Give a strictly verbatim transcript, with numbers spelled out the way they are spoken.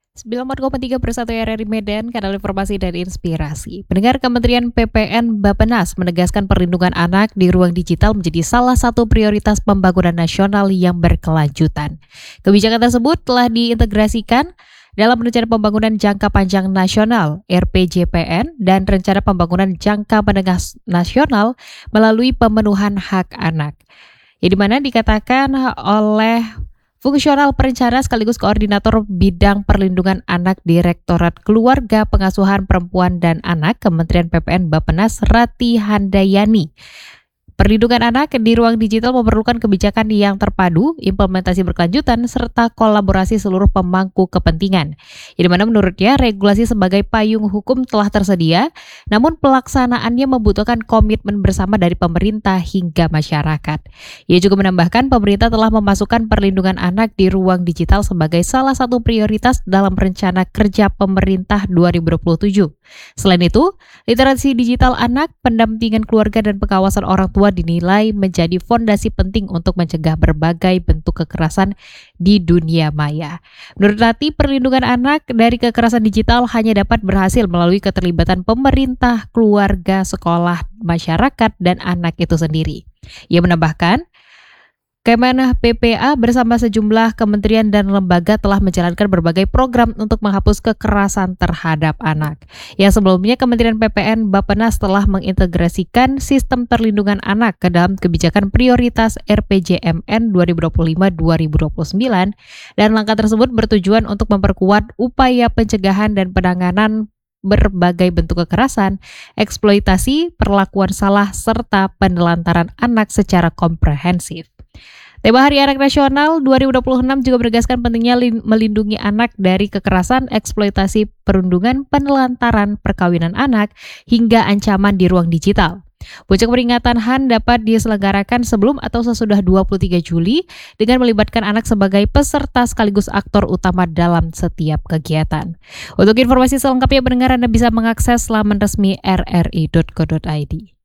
sembilan puluh empat koma tiga per satu R R I Medan, kanal informasi dan inspirasi. Pendengar, Kementerian P P N Bappenas menegaskan perlindungan anak di ruang digital menjadi salah satu prioritas pembangunan nasional yang berkelanjutan. Kebijakan tersebut telah diintegrasikan dalam Rencana Pembangunan Jangka Panjang Nasional R P J P N dan Rencana Pembangunan Jangka Menengah Nasional melalui pemenuhan hak anak. Yang dimana dikatakan oleh Fungsional Perencana sekaligus Koordinator Bidang Perlindungan Anak Direktorat Keluarga Pengasuhan Perempuan dan Anak Kementerian P P N Bappenas Rati Handayani. Perlindungan anak di ruang digital memerlukan kebijakan yang terpadu, implementasi berkelanjutan, serta kolaborasi seluruh pemangku kepentingan. Di mana menurutnya regulasi sebagai payung hukum telah tersedia, namun pelaksanaannya membutuhkan komitmen bersama dari pemerintah hingga masyarakat. Ia juga menambahkan pemerintah telah memasukkan perlindungan anak di ruang digital sebagai salah satu prioritas dalam rencana kerja pemerintah dua ribu dua puluh tujuh. Selain itu, literasi digital anak, pendampingan keluarga dan pengawasan orang tua dinilai menjadi fondasi penting untuk mencegah berbagai bentuk kekerasan di dunia maya. Menurut Rati, perlindungan anak dari kekerasan digital hanya dapat berhasil melalui keterlibatan pemerintah, keluarga, sekolah, masyarakat, dan anak itu sendiri. Ia menambahkan, Kemen P P A bersama sejumlah kementerian dan lembaga telah menjalankan berbagai program untuk menghapus kekerasan terhadap anak. Yang sebelumnya Kementerian P P N Bappenas telah mengintegrasikan sistem perlindungan anak ke dalam kebijakan prioritas R P J M N dua ribu dua puluh lima sampai dua ribu dua puluh sembilan dan langkah tersebut bertujuan untuk memperkuat upaya pencegahan dan penanganan berbagai bentuk kekerasan, eksploitasi, perlakuan salah, serta penelantaran anak secara komprehensif. Tema Hari Anak Nasional dua ribu dua puluh enam juga menegaskan pentingnya melindungi anak dari kekerasan, eksploitasi, perundungan, penelantaran, perkawinan anak, hingga ancaman di ruang digital. Puncak peringatan H A N dapat diselenggarakan sebelum atau sesudah dua puluh tiga Juli dengan melibatkan anak sebagai peserta sekaligus aktor utama dalam setiap kegiatan. Untuk informasi selengkapnya pendengar, Anda bisa mengakses laman resmi r r i titik co titik i d.